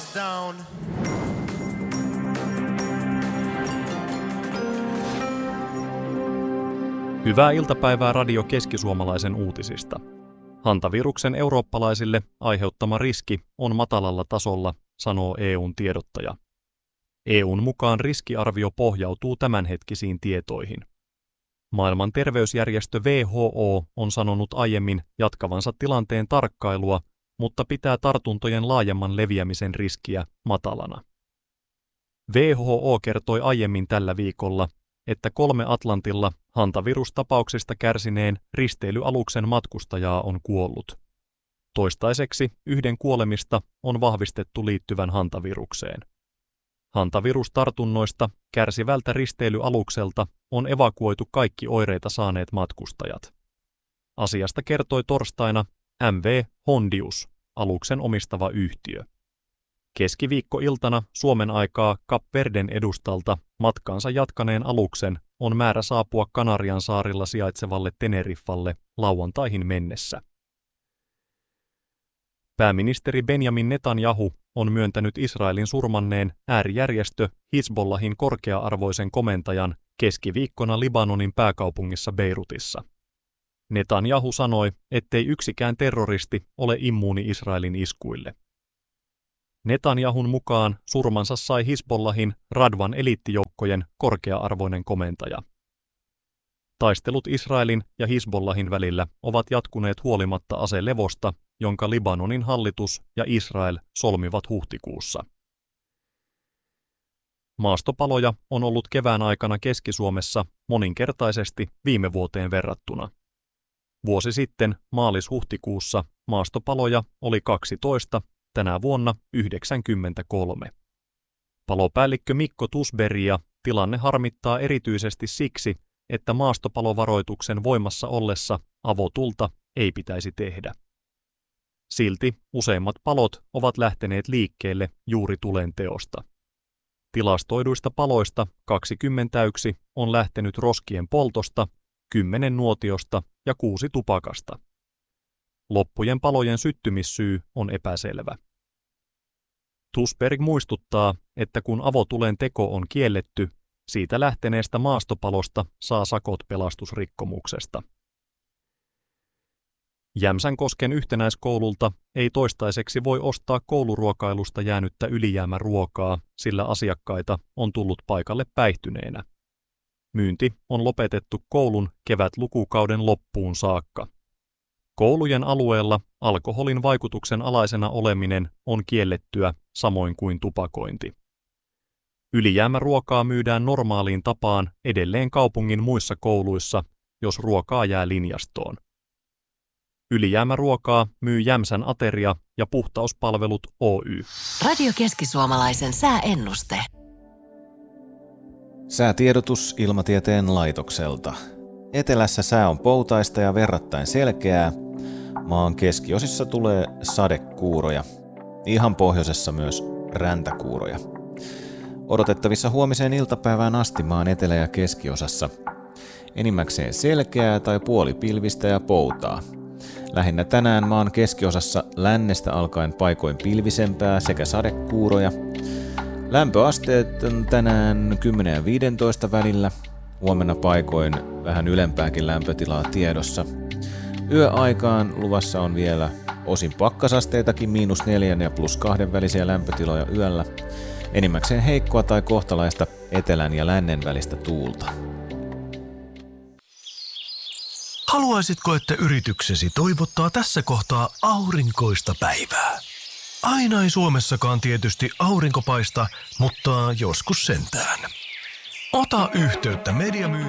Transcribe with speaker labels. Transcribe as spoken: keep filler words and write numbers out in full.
Speaker 1: down.
Speaker 2: Hyvää iltapäivää Radio Keski-Suomalaisen uutisista. Hantaviruksen eurooppalaisille aiheuttama riski on matalalla tasolla, sanoo E U:n tiedottaja. E U:n mukaan riskiarvio pohjautuu tämänhetkisiin tietoihin. Maailman terveysjärjestö W H O on sanonut aiemmin jatkavansa tilanteen tarkkailua, mutta pitää tartuntojen laajemman leviämisen riskiä matalana. W H O kertoi aiemmin tällä viikolla, että kolme Atlantilla hantavirustapauksista kärsineen risteilyaluksen matkustajaa on kuollut. Toistaiseksi yhden kuolemista on vahvistettu liittyvän hantavirukseen. Hantavirustartunnoista kärsivältä risteilyalukselta on evakuoitu kaikki oireita saaneet matkustajat. Asiasta kertoi torstaina M V Hondius, aluksen omistava yhtiö. Keskiviikkoiltana Suomen aikaa Kap Verden edustalta matkaansa jatkaneen aluksen on määrä saapua Kanarian saarilla sijaitsevalle Teneriffalle lauantaihin mennessä. Pääministeri Benjamin Netanyahu on myöntänyt Israelin surmanneen äärijärjestö Hizbollahin korkea-arvoisen komentajan keskiviikkona Libanonin pääkaupungissa Beirutissa. Netanyahu sanoi, ettei yksikään terroristi ole immuuni Israelin iskuille. Netanyahun mukaan surmansa sai Hizbollahin Radwan eliittijoukkojen korkea-arvoinen komentaja. Taistelut Israelin ja Hizbollahin välillä ovat jatkuneet huolimatta aselevosta, jonka Libanonin hallitus ja Israel solmivat huhtikuussa. Maastopaloja on ollut kevään aikana Keski-Suomessa moninkertaisesti viime vuoteen verrattuna. Vuosi sitten maalis-huhtikuussa maastopaloja oli kaksitoista, tänä vuonna yhdeksänkymmentäkolme. Palopäällikkö Mikko Tusberia tilanne harmittaa erityisesti siksi, että maastopalovaroituksen voimassa ollessa avotulta ei pitäisi tehdä. Silti useimmat palot ovat lähteneet liikkeelle juuri tulen teosta. Tilastoiduista paloista kaksikymmentäyksi on lähtenyt roskien poltosta, kymmenen nuotiosta ja kuusi tupakasta. Loppujen palojen syttymissyy on epäselvä. Tusberg muistuttaa, että kun avotulen teko on kielletty, siitä lähteneestä maastopalosta saa sakot pelastusrikkomuksesta. Jämsänkosken yhtenäiskoululta ei toistaiseksi voi ostaa kouluruokailusta jäänyttä ylijäämäruokaa, sillä asiakkaita on tullut paikalle päihtyneenä. Myynti on lopetettu koulun kevätlukukauden loppuun saakka. Koulujen alueella alkoholin vaikutuksen alaisena oleminen on kiellettyä, samoin kuin tupakointi. Ylijäämäruokaa myydään normaaliin tapaan edelleen kaupungin muissa kouluissa, jos ruokaa jää linjastoon. Ylijäämäruokaa myy Jämsän Ateria ja Puhtauspalvelut Oy.
Speaker 3: Radio Keski-Suomalaisen sääennuste.
Speaker 4: Säätiedotus Ilmatieteen laitokselta. Etelässä sää on poutaista ja verrattain selkeää. Maan keskiosissa tulee sadekuuroja. Ihan pohjoisessa myös räntäkuuroja. Odotettavissa huomiseen iltapäivään asti maan etelä- ja keskiosassa. Enimmäkseen selkeää tai puolipilvistä ja poutaa. Lähinnä tänään maan keskiosassa lännestä alkaen paikoin pilvisempää sekä sadekuuroja. Lämpöasteet on tänään kymmenen ja viisitoista välillä. Huomenna paikoin vähän ylempääkin lämpötilaa tiedossa. Yöaikaan luvassa on vielä osin pakkasasteitakin miinus neljän ja plus kahden välisiä lämpötiloja yöllä. Enimmäkseen heikkoa tai kohtalaista etelän ja lännen välistä tuulta.
Speaker 5: Haluaisitko, että yrityksesi toivottaa tässä kohtaa aurinkoista päivää? Aina ei Suomessakaan tietysti aurinko paista, mutta joskus sentään. Ota yhteyttä Mediamyy